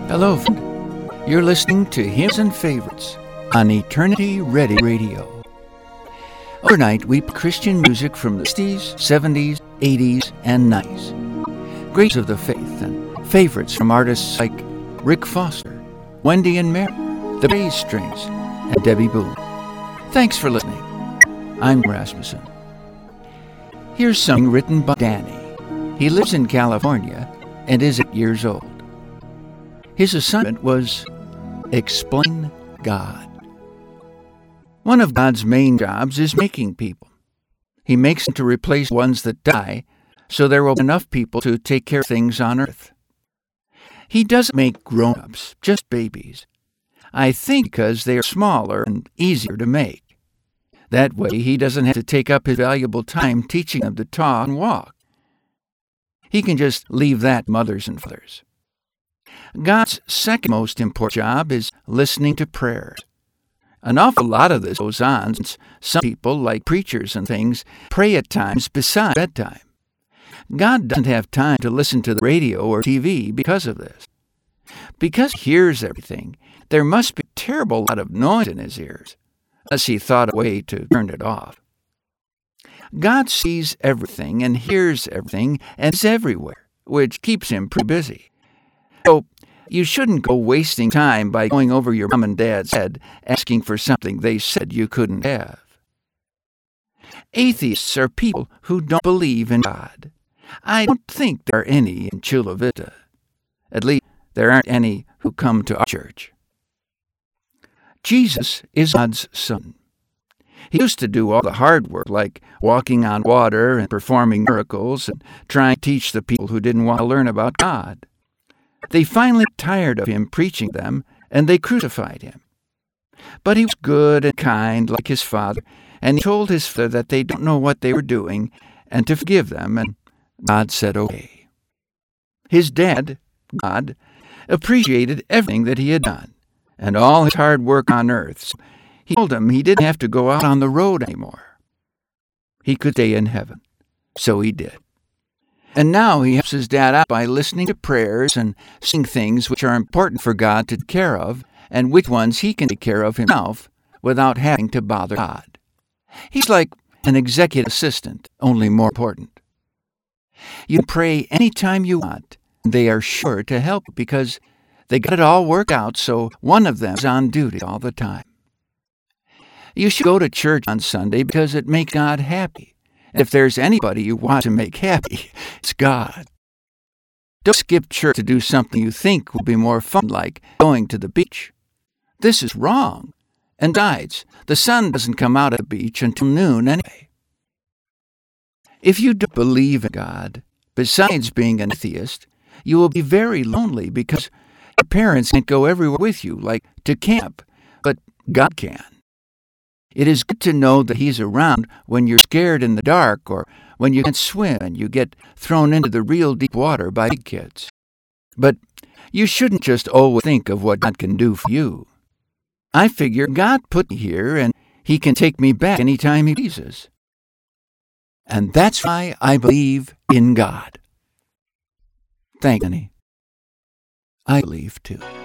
Hello, friend. You're listening to Hymns and Favorites on Eternity Ready Radio. Overnight, we play Christian music from the 60s, 70s, 80s, and 90s. Greats of the faith and favorites from artists like Rick Foster, Wendy and Mary, the Bass Strings, and Debbie Boone. Thanks for listening. I'm Rasmussen. Here's something written by Danny. He lives in California and is 8 years old. His assignment was explain God. One of God's main jobs is making people. He makes them to replace ones that die, so there will be enough people to take care of things on earth. He doesn't make grown-ups, just babies. I think because they are smaller and easier to make. That way he doesn't have to take up his valuable time teaching them to talk and walk. He can just leave that to mothers and fathers. God's second most important job is listening to prayers. An awful lot of this goes on since some people, like preachers and things, pray at times beside bedtime. God doesn't have time to listen to the radio or TV because of this. Because he hears everything, there must be a terrible lot of noise in his ears, unless he thought of a way to turn it off. God sees everything and hears everything and is everywhere, which keeps him pretty busy. So, you shouldn't go wasting time by going over your mom and dad's head asking for something they said you couldn't have. Atheists are people who don't believe in God. I don't think there are any in Chula Vista. At least, there aren't any who come to our church. Jesus is God's Son. He used to do all the hard work, like walking on water and performing miracles and trying to teach the people who didn't want to learn about God. They finally got tired of him preaching them, and they crucified him. But he was good and kind like his Father, and he told his Father that they don't know what they were doing, and to forgive them, and God said okay. His dad, God, appreciated everything that he had done, and all his hard work on earth, so he told him he didn't have to go out on the road anymore. He could stay in heaven. So he did. And now he helps his dad out by listening to prayers and seeing things which are important for God to take care of, and which ones he can take care of himself without having to bother God. He's like an executive assistant, only more important. You can pray any time you want, and they are sure to help because they got it all worked out so one of them is on duty all the time. You should go to church on Sunday because it makes God happy. If there's anybody you want to make happy, it's God. Don't skip church to do something you think will be more fun, like going to the beach. This is wrong. And besides, the sun doesn't come out at the beach until noon anyway. If you don't believe in God, besides being an atheist, you will be very lonely because your parents can't go everywhere with you, like to camp, but God can. It is good to know that he's around when you're scared in the dark or when you can't swim and you get thrown into the real deep water by big kids. But you shouldn't just always think of what God can do for you. I figure God put me here and he can take me back anytime he pleases. And that's why I believe in God. Thank you, honey. I believe too.